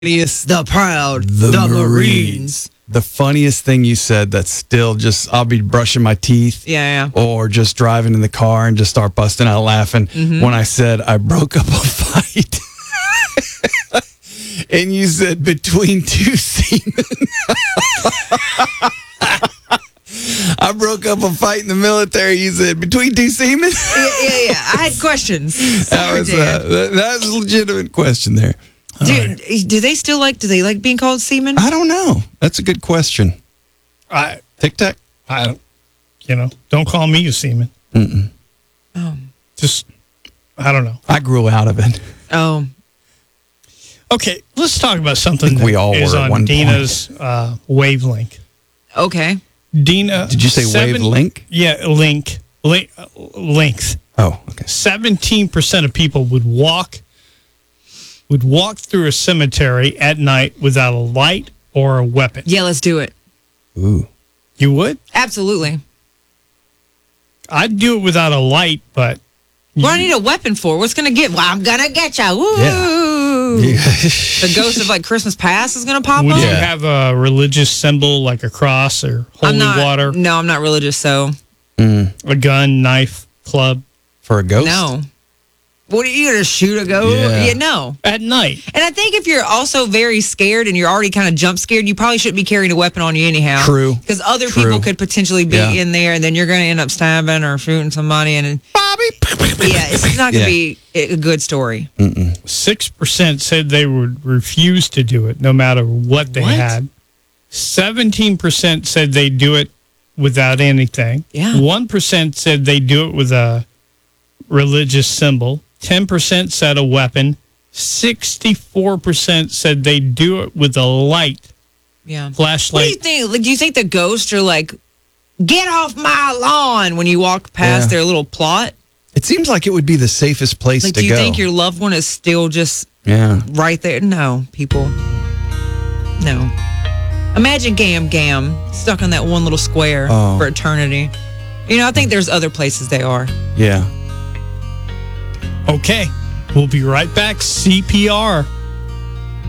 funniest, The proud, the Marines. The funniest thing you said that's still just, I'll be brushing my teeth. Yeah. Or just driving in the car and just start busting out laughing when I said I broke up a fight. And you said between two seamen. I broke up a fight in the military. You said between two seamen. Yeah. I had questions. That was a legitimate question there. Do they still do they like being called seamen? I don't know. That's a good question. Tic Tac. I don't call me a seaman. Just, I don't know. I grew out of it. Oh. Okay, let's talk about something we all that is were at on one Dina's wavelength. Okay. Dina. Did you say wavelength? Yeah, length. Oh, okay. 17% of people would walk through a cemetery at night without a light or a weapon. Yeah, let's do it. Ooh. You would? Absolutely. I'd do it without a light, but... What do I need a weapon for? What's going to get? Well, I'm going to get you. Woo! Yeah. The ghost of Christmas past is going to pop Would up? you have a religious symbol like a cross or holy water? No, I'm not religious, so... A gun, knife, club? For a ghost? No. What are you going to shoot a ghost? Yeah. No. At night. And I think if you're also very scared and you're already kind of jump scared, you probably shouldn't be carrying a weapon on you anyhow. True. Because other people could potentially be in there, and then you're going to end up stabbing or shooting somebody. And Bobby. yeah, it's not going to be a good story. 6% said they would refuse to do it no matter what they had. 17% said they'd do it without anything. Yeah. 1% said they'd do it with a religious symbol. 10% said a weapon. 64% said they'd do it with a light. Yeah. Flashlight. What do you think? Do you think the ghosts are like, get off my lawn when you walk past their little plot? It seems like it would be the safest place to go. Do you think your loved one is still just right there? No, people. No. Imagine Gam stuck on that one little square for eternity. I think there's other places they are. Yeah. Okay, we'll be right back. CPR.